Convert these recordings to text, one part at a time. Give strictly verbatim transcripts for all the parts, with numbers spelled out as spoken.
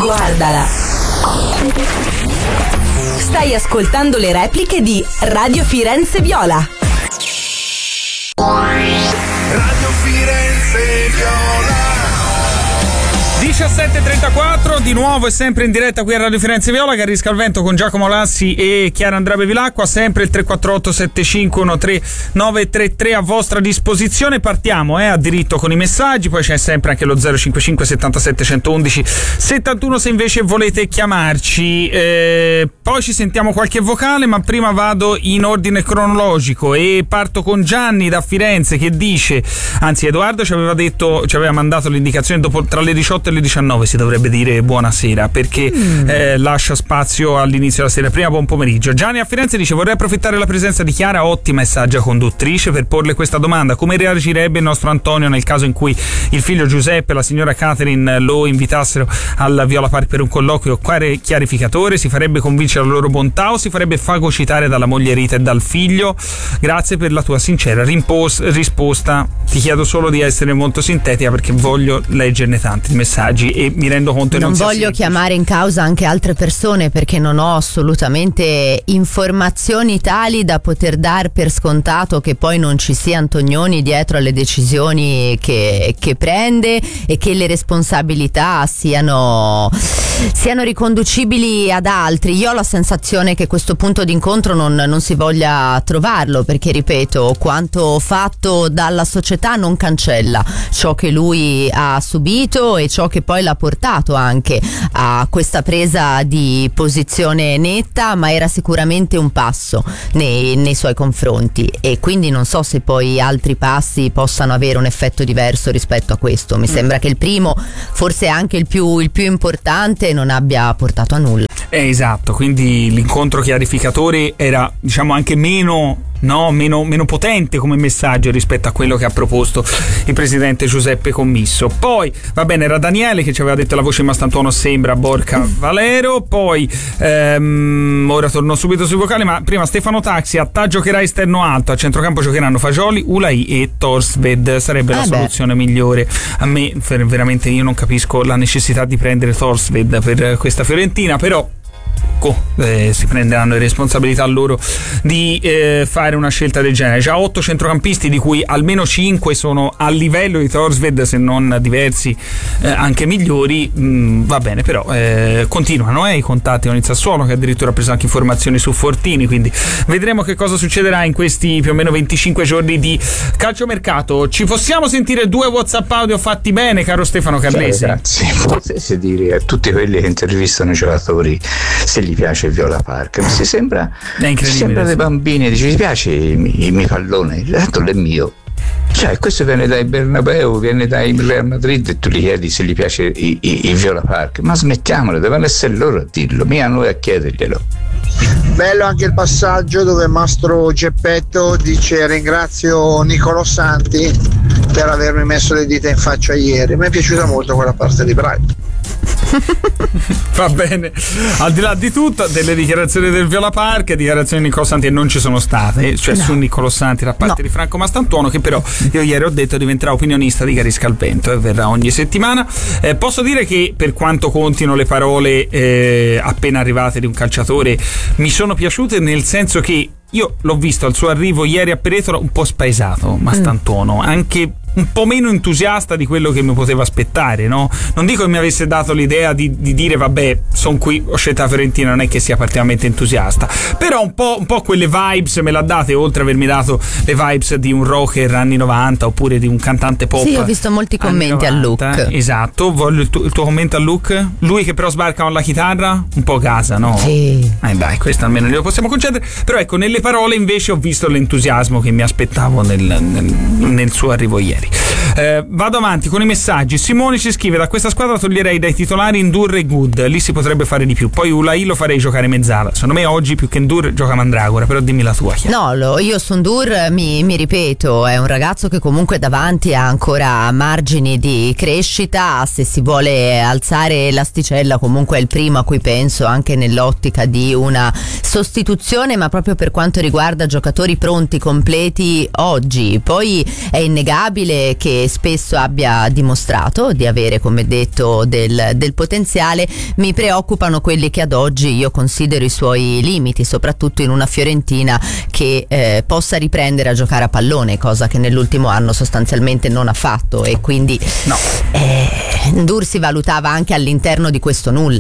Guardala. Stai ascoltando le repliche di Radio Firenze Viola. Radio Firenze Viola. diciassette e trentaquattro, di nuovo e sempre in diretta qui a Radio Firenze Viola, Carisca al Vento con Giacomo Lassi e Chiara Andrea Bevilacqua, sempre il tre quattro otto sette cinque uno tre nove tre tre a vostra disposizione. Partiamo eh, a diritto con i messaggi, poi c'è sempre anche lo zero cinque cinque settantasette centoundici settantuno se invece volete chiamarci. Eh, poi ci sentiamo qualche vocale, ma prima vado in ordine cronologico e parto con Gianni da Firenze che dice, anzi Edoardo ci aveva detto, ci aveva mandato l'indicazione dopo tra le diciotto e le diciannove si dovrebbe dire buonasera, perché mm. eh, lascia spazio all'inizio della sera. Prima buon pomeriggio. Gianni a Firenze dice: vorrei approfittare della presenza di Chiara, ottima e saggia conduttrice, per porle questa domanda: come reagirebbe il nostro Antonio nel caso in cui il figlio Giuseppe e la signora Catherine lo invitassero al Viola Park per un colloquio chiarificatore? Si farebbe convincere la loro bontà o si farebbe fagocitare dalla moglie Rita e dal figlio? Grazie per la tua sincera rimpos- risposta. Ti chiedo solo di essere molto sintetica perché voglio leggerne tanti messaggi e mi rendo conto che non, non sia voglio semplice. chiamare in causa anche altre persone perché non ho assolutamente informazioni tali da poter dar per scontato che poi non ci sia Antonioni dietro alle decisioni che, che prende e che le responsabilità siano siano riconducibili ad altri. Io ho la sensazione che questo punto d'incontro non, non si voglia trovarlo, perché ripeto, quanto fatto dalla società non cancella ciò che lui ha subito e ciò che poi l'ha portato anche a questa presa di posizione netta, ma era sicuramente un passo nei, nei suoi confronti, e quindi non so se poi altri passi possano avere un effetto diverso rispetto a questo. Mi mm. sembra che il primo, forse anche il più, il più importante, non abbia portato a nulla. Eh, esatto, quindi l'incontro chiarificatore era, diciamo, anche meno no, meno, meno potente come messaggio rispetto a quello che ha proposto il presidente Giuseppe Commisso. Poi va bene, era Daniele che ci aveva detto la voce di Mastantuono sembra Borca Valero. Poi ehm, ora torno subito sui vocali, ma prima Stefano Taxi: a giocherà esterno alto, a centrocampo giocheranno Fagioli, Ulai e Torsved, sarebbe eh la beh. soluzione migliore. A me veramente io non capisco la necessità di prendere Torsved per questa Fiorentina, però Eh, si prenderanno le responsabilità loro di eh, fare una scelta del genere. Già otto centrocampisti, di cui almeno cinque sono a livello di Torsved, se non diversi eh, anche migliori. Mm, va bene, però eh, continuano eh, i contatti con il Sassuolo, che addirittura ha preso anche informazioni su Fortini, quindi vedremo che cosa succederà in questi più o meno venticinque giorni di calciomercato. Ci possiamo sentire due WhatsApp audio fatti bene, caro Stefano Carlesi? Ciao, ragazzi, potete dire a tutti quelli che intervistano i giocatori se gli piace il Viola Park, mi si sembra, si sembra dei bambini, dice: ti piace il, il mio pallone? Tanto è mio. Cioè, questo viene dai Bernabeu, viene dai Real Madrid e tu gli chiedi se gli piace il, il, il Viola Park. Ma smettiamolo, devono essere loro a dirlo, mica noi a chiederglielo. Bello anche il passaggio dove Mastro Geppetto dice: ringrazio Nicolò Santi per avermi messo le dita in faccia ieri. Mi è piaciuta molto quella parte di Brighton. Va bene, al di là di tutto, delle dichiarazioni del Viola Park, dichiarazioni di Nicolò Santi non ci sono state, cioè no. su Nicolò Santi da parte no. di Franco Mastantuono, che però io ieri ho detto diventerà opinionista di Carisca al Vento e verrà ogni settimana. Eh, posso dire che per quanto contino le parole eh, appena arrivate di un calciatore, mi sono piaciute, nel senso che io l'ho visto al suo arrivo ieri a Peretola un po' spaesato Mastantuono, anche un po' meno entusiasta di quello che mi poteva aspettare, no? Non dico che mi avesse dato l'idea di, di dire vabbè, sono qui, ho scelto la Fiorentina, non è che sia particolarmente entusiasta, però un po', un po' quelle vibes me l'ha date, oltre ad avermi dato le vibes di un rocker anni novanta oppure di un cantante pop. Sì, ho visto molti commenti al look. Esatto, voglio il tuo, il tuo commento al look. Lui che però sbarca con la chitarra, un po' gasa, no? Sì. Eh dai, questo almeno glielo possiamo concedere. Però ecco, nelle parole invece ho visto l'entusiasmo che mi aspettavo nel, nel, nel suo arrivo ieri. Eh, vado avanti con i messaggi. Simone ci scrive: da questa squadra toglierei dai titolari Ndur e Good, lì si potrebbe fare di più. Poi Ulai lo farei giocare mezzala. Secondo me oggi più che Ndur gioca Mandragora, però dimmi la tua. Chiara. No, lo, io su Ndur mi, mi ripeto, è un ragazzo che comunque davanti ha ancora margini di crescita. Se si vuole alzare l'asticella, comunque è il primo a cui penso, anche nell'ottica di una sostituzione, ma proprio per quanto riguarda giocatori pronti, completi oggi. Poi è innegabile giovanile che spesso abbia dimostrato di avere, come detto, del, del potenziale. Mi preoccupano quelli che ad oggi io considero i suoi limiti, soprattutto in una Fiorentina che eh, possa riprendere a giocare a pallone, cosa che nell'ultimo anno sostanzialmente non ha fatto, e quindi no. eh, Ndur si valutava anche all'interno di questo nulla.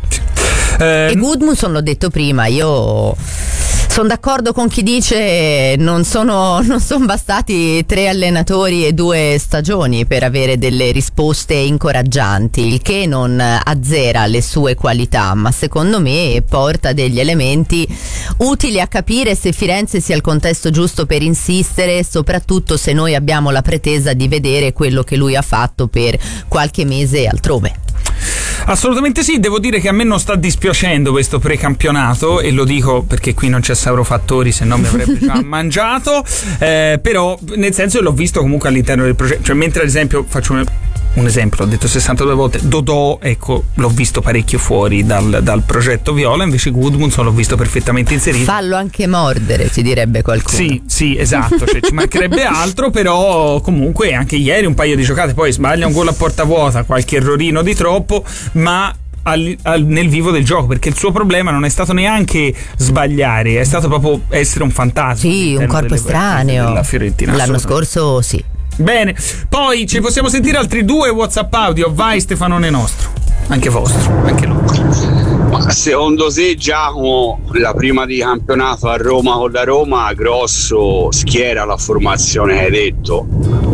Eh, e Gudmundsson, l'ho detto prima, io sono d'accordo con chi dice non sono, non sono bastati tre allenatori e due stagioni per avere delle risposte incoraggianti, il che non azzera le sue qualità, ma secondo me porta degli elementi utili a capire se Firenze sia il contesto giusto per insistere, soprattutto se noi abbiamo la pretesa di vedere quello che lui ha fatto per qualche mese altrove. Assolutamente sì, devo dire che a me non sta dispiacendo questo precampionato, e lo dico perché qui non c'è Saurofattori, se no mi avrebbe già mangiato, eh, però nel senso che l'ho visto comunque all'interno del progetto, cioè mentre ad esempio faccio un, un esempio, l'ho detto sessantadue volte, Dodò, ecco, l'ho visto parecchio fuori dal, dal progetto Viola, invece Gudmundsson l'ho visto perfettamente inserito. Fallo anche mordere, ci direbbe qualcuno. Sì, sì, esatto, cioè, ci mancherebbe altro, però comunque anche ieri un paio di giocate, poi sbaglia un gol a porta vuota, qualche errorino di troppo, ma Al, al, nel vivo del gioco, perché il suo problema non è stato neanche sbagliare, è stato proprio essere un fantasma. Sì, un corpo estraneo. L'anno scorso sì. Bene, poi ci possiamo sentire altri due WhatsApp audio. Vai Stefanone nostro, anche vostro, anche loro. Ma secondo te, Giacomo, la prima di campionato a Roma con la Roma, Grosso schiera la formazione che hai detto?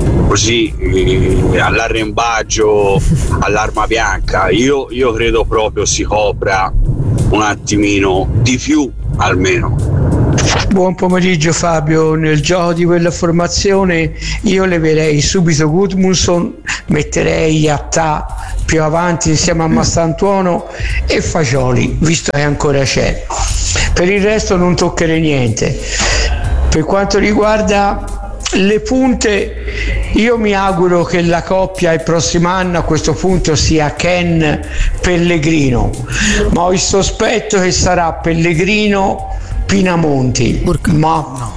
Così eh, all'arrembaggio, all'arma bianca, io, io credo proprio si copra un attimino di più almeno. Buon pomeriggio Fabio, nel gioco di quella formazione io leverei subito Gudmundsson, metterei Attà più avanti insieme a Mastantuono e Fagioli, visto che ancora c'è. Per il resto non toccherei niente. Per quanto riguarda le punte, io mi auguro che la coppia il prossimo anno a questo punto sia Ken Pellegrino, ma ho il sospetto che sarà Pellegrino Pinamonti. Urca. Ma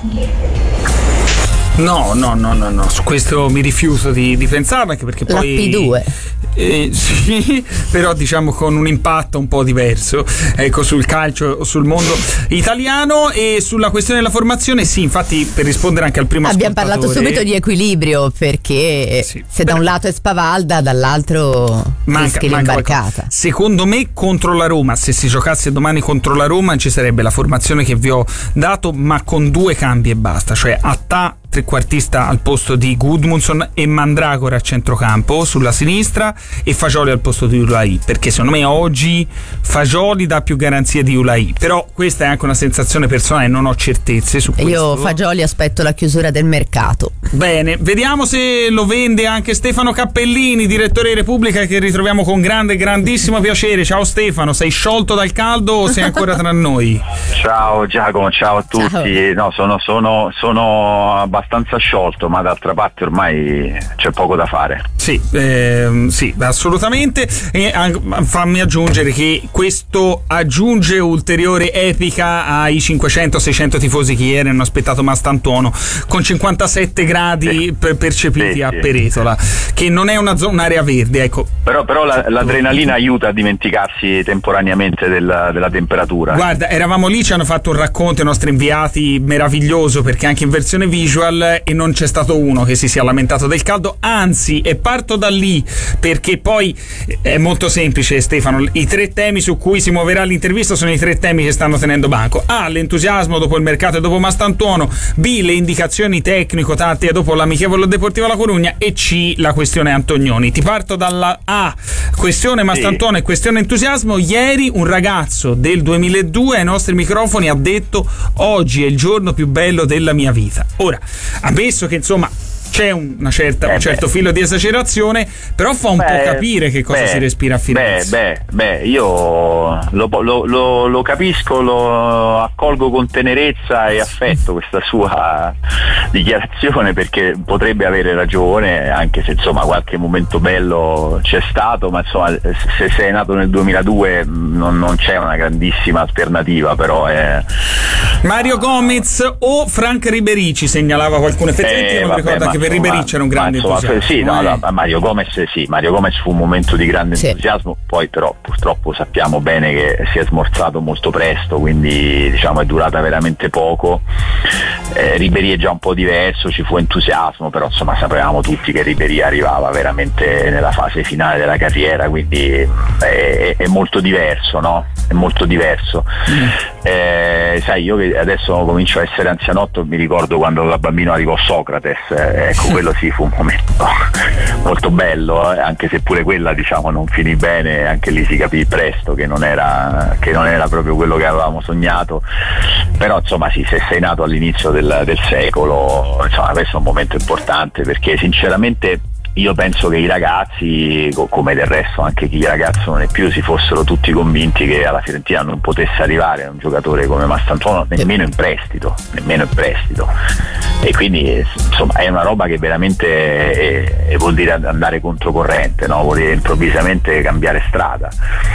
no no no no no su questo mi rifiuto di, di pensarlo, anche perché poi la P due eh, sì, però diciamo con un impatto un po' diverso, ecco, sul calcio o sul mondo italiano. E sulla questione della formazione, sì, infatti, per rispondere anche al primo abbiamo parlato subito di equilibrio, perché sì, se da un lato è spavalda, dall'altro rischi l'imbarcata. Secondo me contro la Roma, se si giocasse domani contro la Roma, ci sarebbe la formazione che vi ho dato, ma con due cambi e basta, cioè Attà trequartista al posto di Gudmundsson e Mandragora a centrocampo sulla sinistra e Fagioli al posto di Ulai, perché secondo me oggi Fagioli dà più garanzie di Ulai, però questa è anche una sensazione personale, non ho certezze su questo. Io Fagioli aspetto la chiusura del mercato. Bene, vediamo se lo vende anche Stefano Cappellini, direttore di Repubblica, che ritroviamo con grande, grandissimo piacere. Ciao Stefano, sei sciolto dal caldo o sei ancora tra noi? Ciao Giacomo, ciao a tutti. Ciao. No, sono, sono, sono abbastanza sciolto, ma d'altra parte ormai c'è poco da fare. Sì, ehm, sì, assolutamente. E anche, fammi aggiungere che questo aggiunge ulteriore epica ai cinquecento seicento tifosi che ieri hanno aspettato Mastantuono con cinquantasette gradi sì. per, percepiti sì, a Peretola, che non è una zona, un'area verde, ecco. Però, però la, l'adrenalina aiuta a dimenticarsi temporaneamente della, della temperatura. Guarda, eravamo lì, ci hanno fatto un racconto i nostri inviati meraviglioso, perché anche in versione visual, e non c'è stato uno che si sia lamentato del caldo, anzi, e parto da lì perché poi è molto semplice, Stefano, i tre temi su cui si muoverà l'intervista sono i tre temi che stanno tenendo banco: A, l'entusiasmo dopo il mercato e dopo Mastantuono; B, le indicazioni tecnico-tattiche dopo l'amichevole Deportivo La Corugna; e C, la questione Antonioni. Ti parto dalla A, questione Mastantuono, sì, e questione entusiasmo. Ieri un ragazzo del duemiladue ai nostri microfoni ha detto: oggi è il giorno più bello della mia vita. Ora, ammesso che insomma c'è una certa, eh un certo beh. filo di esagerazione, però fa un beh, po' capire che cosa beh, si respira a Firenze. Beh, beh, beh io lo, lo, lo, lo capisco, lo accolgo con tenerezza e affetto questa sua dichiarazione, perché potrebbe avere ragione, anche se insomma qualche momento bello c'è stato, ma insomma se sei nato nel duemiladue non, non c'è una grandissima alternativa, però è, Mario Gomez o Frank Ribéry ci segnalava qualcuno, effettivamente eh, io non ricordo che per Ribéry c'era un grande insomma, entusiasmo. Sì, no, no, Mario Gomez sì, Mario Gomez fu un momento di grande sì. entusiasmo, poi però purtroppo sappiamo bene che si è smorzato molto presto, quindi diciamo è durata veramente poco. eh, Ribéry è già un po' diverso, ci fu entusiasmo, però insomma sapevamo tutti che Ribéry arrivava veramente nella fase finale della carriera, quindi è, è molto diverso, no? È molto diverso. Mm. Eh, sai, io che adesso comincio a essere anzianotto, mi ricordo quando da bambino arrivò Socrates, eh, ecco quello sì fu un momento molto bello, eh, anche se pure quella diciamo non finì bene, anche lì si capì presto che non era, che non era proprio quello che avevamo sognato, però insomma sì, se sei nato all'inizio del, del secolo, insomma questo è un momento importante, perché sinceramente io penso che i ragazzi, come del resto anche chi ragazzo non è più, si fossero tutti convinti che alla Fiorentina non potesse arrivare un giocatore come Mastantuono nemmeno in prestito, nemmeno in prestito. E quindi insomma è una roba che veramente è, è, vuol dire andare controcorrente, no? Vuol dire improvvisamente cambiare strada.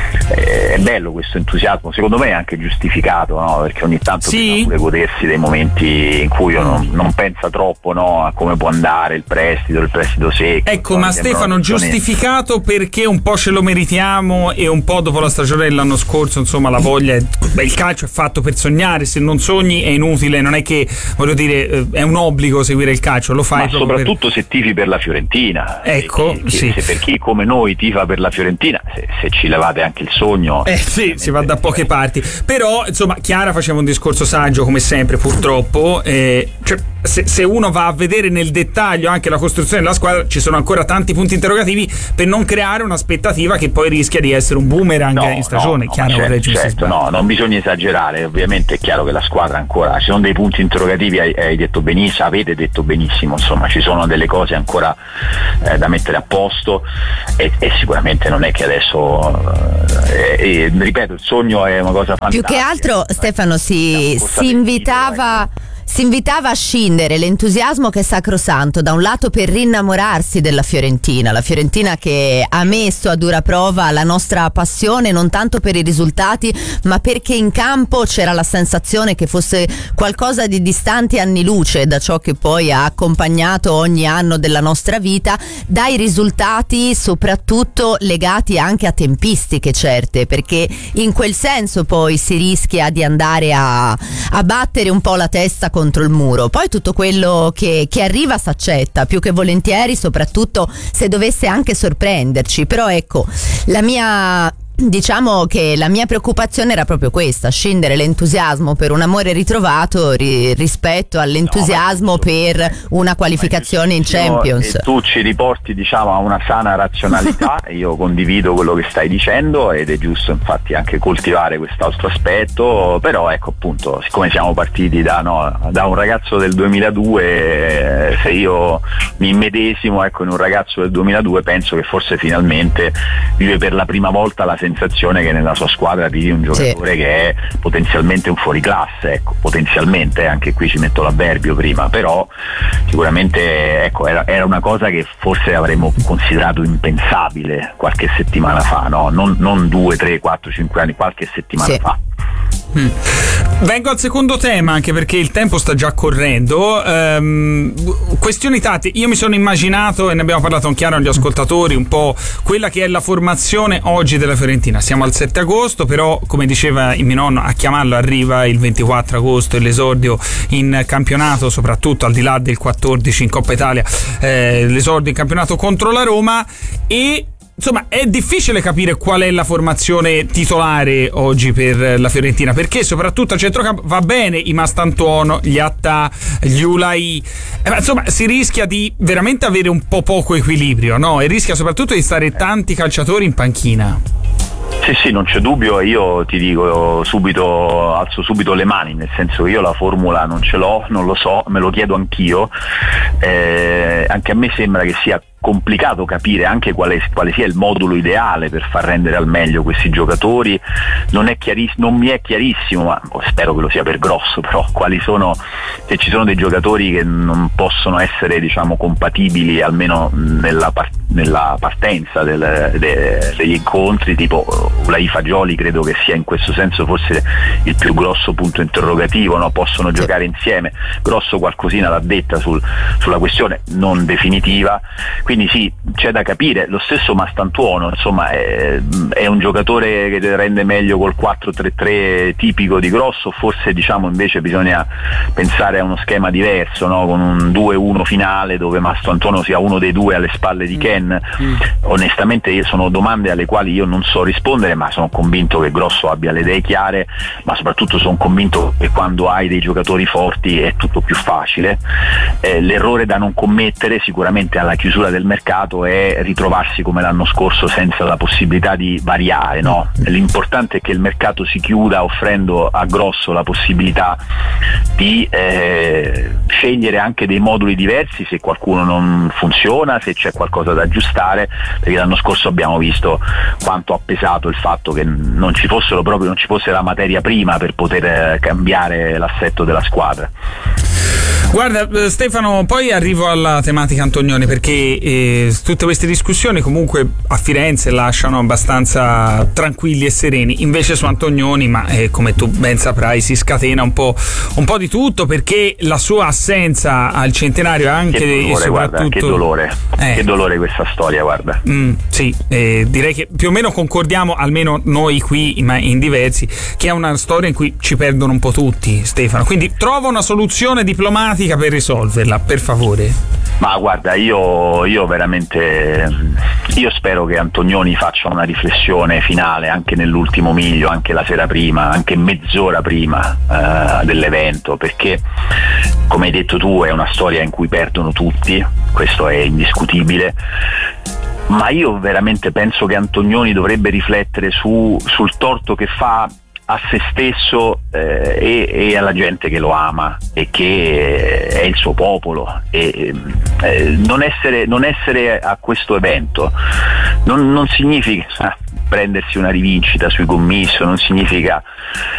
È, è bello questo entusiasmo, secondo me è anche giustificato, no? Perché ogni tanto sì. bisogna pure godersi dei momenti in cui uno non, non pensa troppo, no? A come può andare il prestito, il prestito secco. Ecco, ma Stefano, giustificato perché un po' ce lo meritiamo e un po' dopo la stagione dell'anno scorso, insomma, la voglia è, beh, il calcio è fatto per sognare, se non sogni è inutile, non è che, voglio dire, è un obbligo seguire il calcio, lo fai ma soprattutto per... se tifi per la Fiorentina. Ecco, chi, sì. Se per chi come noi tifa per la Fiorentina, se, se ci levate anche il sogno. Eh sì, si va da poche parti. Però, insomma, Chiara faceva un discorso saggio, come sempre, purtroppo. Eh, cioè, se, se uno va a vedere nel dettaglio anche la costruzione della squadra, ci sono ancora tanti punti interrogativi per non creare un'aspettativa che poi rischia di essere un boomerang no, in stagione. No, Chiaro, no, certo, certo, no, non bisogna esagerare, ovviamente è chiaro che la squadra ancora, ci sono dei punti interrogativi, hai, hai detto benissimo, avete detto benissimo, insomma ci sono delle cose ancora eh, da mettere a posto e, e sicuramente non è che adesso eh, eh, ripeto, il sogno è una cosa fantastica. Più che altro Stefano si, si invitava Si invitava a scindere l'entusiasmo che è sacrosanto, da un lato per rinnamorarsi della Fiorentina, la Fiorentina che ha messo a dura prova la nostra passione non tanto per i risultati ma perché in campo c'era la sensazione che fosse qualcosa di distanti anni luce da ciò che poi ha accompagnato ogni anno della nostra vita, dai risultati soprattutto legati anche a tempistiche certe, perché in quel senso poi si rischia di andare a, a battere un po' la testa contro il muro. Poi tutto quello che, che arriva s'accetta più che volentieri, soprattutto se dovesse anche sorprenderci. Però ecco, la mia diciamo che la mia preoccupazione era proprio questa: scindere l'entusiasmo per un amore ritrovato ri, rispetto all'entusiasmo no, per una qualificazione in Champions. E tu ci riporti diciamo a una sana razionalità e io condivido quello che stai dicendo ed è giusto infatti anche coltivare quest'altro aspetto, però ecco appunto, siccome siamo partiti da, no, da un ragazzo del duemiladue, se io mi immedesimo ecco in un ragazzo del duemiladue, penso che forse finalmente vive per la prima volta la sensazione che nella sua squadra vivi un giocatore sì. che è potenzialmente un fuoriclasse, ecco, potenzialmente, anche qui ci metto l'avverbio prima, però sicuramente ecco, era, era una cosa che forse avremmo considerato impensabile qualche settimana fa, no? Non, non due, tre, quattro, cinque anni, qualche settimana sì. fa. Mm. Vengo al secondo tema, anche perché il tempo sta già correndo. Um, questioni tattiche. Io mi sono immaginato, e ne abbiamo parlato con Chiaro agli ascoltatori, un po' quella che è la formazione oggi della Fiorentina. Siamo al sette agosto, però come diceva il mio nonno, a chiamarlo arriva il ventiquattro agosto e l'esordio in campionato, soprattutto al di là del quattordici in Coppa Italia, eh, l'esordio in campionato contro la Roma. E insomma è difficile capire qual è la formazione titolare oggi per la Fiorentina, perché soprattutto a centrocampo va bene i Mastantuono, gli Attà, gli Ulai, eh, ma insomma si rischia di veramente avere un po' poco equilibrio, no? E rischia soprattutto di stare tanti calciatori in panchina. Sì, sì, non c'è dubbio, io ti dico subito, alzo subito le mani, nel senso che io la formula non ce l'ho, non lo so, me lo chiedo anch'io, eh, anche a me sembra che sia complicato capire anche quale, quale sia il modulo ideale per far rendere al meglio questi giocatori. Non è chiariss- non mi è chiarissimo, ma spero che lo sia per Grosso, però quali sono, se ci sono dei giocatori che non possono essere, diciamo, compatibili almeno nella, par- nella partenza del, de- degli incontri, tipo Ulai Fagioli. Credo che sia in questo senso forse il più grosso punto interrogativo, no? Possono giocare insieme. Grosso qualcosina l'ha detta sul, sulla questione, non definitiva. Quindi sì, c'è da capire. Lo stesso Mastantuono, insomma, è, è un giocatore che rende meglio col quattro tre tre tipico di Grosso, forse, diciamo, invece bisogna pensare a uno schema diverso, no? Con un due uno finale dove Mastantuono sia uno dei due alle spalle di Ken. Mm. Onestamente io sono domande alle quali io non so rispondere, ma sono convinto che Grosso abbia le idee chiare, ma soprattutto sono convinto che quando hai dei giocatori forti è tutto più facile. Eh, l'errore da non commettere sicuramente alla chiusura del mercato è ritrovarsi come l'anno scorso senza la possibilità di variare, no? L'importante è che il mercato si chiuda offrendo a Grosso la possibilità di eh, scegliere anche dei moduli diversi se qualcuno non funziona, se c'è qualcosa da aggiustare, perché l'anno scorso abbiamo visto quanto ha pesato il fatto che non ci fossero proprio non ci fosse la materia prima per poter cambiare l'assetto della squadra. Guarda Stefano, poi arrivo alla tematica Antonioni, perché eh, tutte queste discussioni comunque a Firenze lasciano abbastanza tranquilli e sereni. Invece su Antonioni, ma eh, come tu ben saprai, si scatena un po', un po' di tutto, perché la sua assenza al centenario anche che dolore, e soprattutto guarda, che dolore eh. che dolore questa storia, guarda. Mm, sì, eh, direi che più o meno concordiamo, almeno noi qui, ma in diversi, che è una storia in cui ci perdono un po' tutti, Stefano. Quindi trova una soluzione diplomatica per risolverla, per favore. Ma guarda, io, io veramente io spero che Antonioni faccia una riflessione finale anche nell'ultimo miglio, anche la sera prima, anche mezz'ora prima uh, dell'evento, perché come hai detto tu è una storia in cui perdono tutti, questo è indiscutibile. Ma io veramente penso che Antonioni dovrebbe riflettere su, sul torto che fa a se stesso eh, e, e alla gente che lo ama e che è il suo popolo, e eh, non essere non essere a questo evento non, non significa prendersi una rivincita sui commisso, non significa